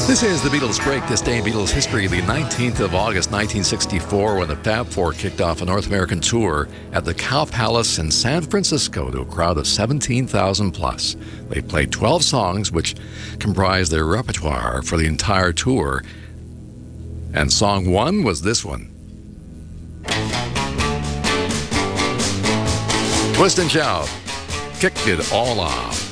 This is the Beatles Break, this day in Beatles history, the 19th of August, 1964, when the Fab Four kicked off a North American tour at the Cow Palace in San Francisco to a crowd of 17,000 plus. They played 12 songs, which comprised their repertoire for the entire tour. And song one was this one. Twist and Shout kicked it all off.